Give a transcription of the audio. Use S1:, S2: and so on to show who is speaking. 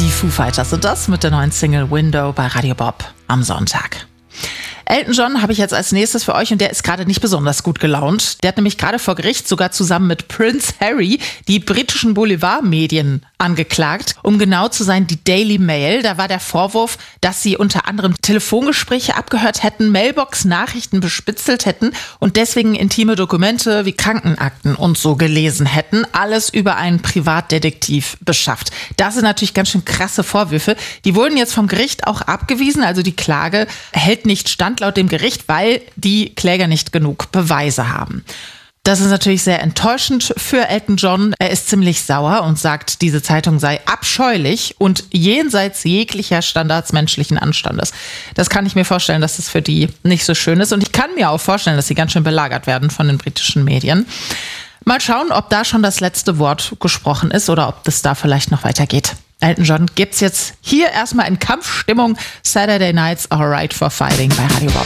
S1: Die Foo Fighters sind das mit der neuen Single Window bei Radio Bob am Sonntag. Elton John habe ich jetzt als nächstes für euch und der ist gerade nicht besonders gut gelaunt. Der hat nämlich gerade vor Gericht sogar zusammen mit Prince Harry die britischen Boulevardmedien angeklagt. Um genau zu sein, die Daily Mail. Da war der Vorwurf, dass sie unter anderem Telefongespräche abgehört hätten, Mailbox-Nachrichten bespitzelt hätten und deswegen intime Dokumente wie Krankenakten und so gelesen hätten. Alles über einen Privatdetektiv beschafft. Das sind natürlich ganz schön krasse Vorwürfe. Die wurden jetzt vom Gericht auch abgewiesen. Also die Klage hält nicht stand laut dem Gericht, weil die Kläger nicht genug Beweise haben. Das ist natürlich sehr enttäuschend für Elton John. Er ist ziemlich sauer und sagt, diese Zeitung sei abscheulich und jenseits jeglicher Standards menschlichen Anstandes. Das kann ich mir vorstellen, dass das für die nicht so schön ist. Und ich kann mir auch vorstellen, dass sie ganz schön belagert werden von den britischen Medien. Mal schauen, ob da schon das letzte Wort gesprochen ist oder ob das da vielleicht noch weitergeht. Elton John gibt's jetzt hier erstmal in Kampfstimmung. Saturday Night's Alright for Fighting bei Radio Bob.